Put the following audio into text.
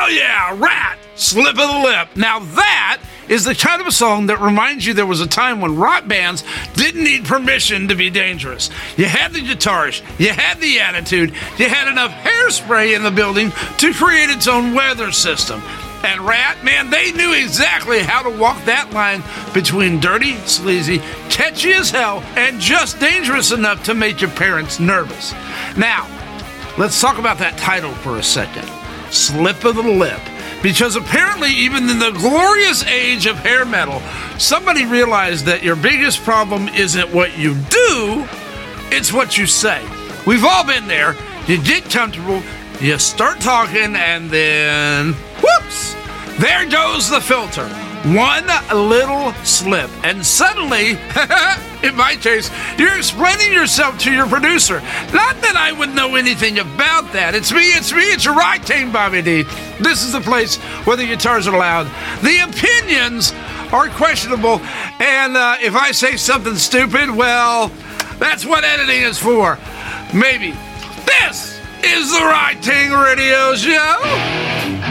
Oh yeah, Rat, Slip of the Lip. Now that is the kind of a song that reminds you there was a time when rock bands didn't need permission to be dangerous. You had the guitarist, you had the attitude, you had enough hairspray in the building to create its own weather system. And Rat, man, they knew exactly how to walk that line between dirty, sleazy, catchy as hell, and just dangerous enough to make your parents nervous. Now, let's talk about that title for a second. Slip of the Lip. Because apparently, even in the glorious age of hair metal, somebody realized that your biggest problem isn't what you do, it's what you say. We've all been there. You get comfortable, you start talking, and then, whoops, there goes the filter. One little slip, and suddenly, in my case, you're explaining yourself to your producer. Not that I would know anything about that. It's me, it's your rock team, Bobby D. This is the place where the guitars are loud. The opinions are questionable, and if I say something stupid, well, that's what editing is for. Maybe. This is the Rock Team Radio Show.